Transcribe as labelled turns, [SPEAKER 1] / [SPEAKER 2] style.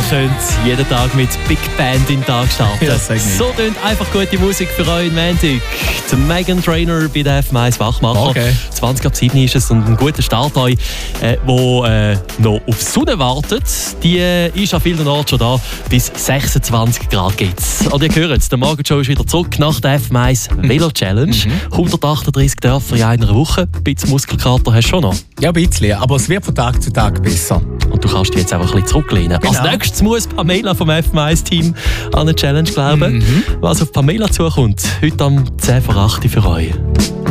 [SPEAKER 1] könnt jeden Tag mit Big Band in den Tag starten.
[SPEAKER 2] Ja, sag nicht.
[SPEAKER 1] So tönt einfach gute Musik für euch in Montag. Der Megan Trainor bei der FM1 Wachmacher.
[SPEAKER 2] Okay.
[SPEAKER 1] 20 ab 7 ist es und ein guter Start euch, wo noch auf die Sonne wartet. Die ist an vielen Orten schon da. Bis 26 Grad geht's. Und ihr hört, der Morgenshow ist wieder zurück nach der FM1 Velo Challenge. 138 Dörfer in einer Woche. Ein bisschen Muskelkater hast du schon noch.
[SPEAKER 2] Ja, ein bisschen, aber es wird von Tag zu Tag besser.
[SPEAKER 1] Und du kannst dich jetzt einfach ein bisschen zurücklehnen.
[SPEAKER 2] Genau.
[SPEAKER 1] Als nächstes muss Pamela vom FM1-Team an eine Challenge glauben. Was auf Pamela zukommt, heute am 10 vor 8 für euch.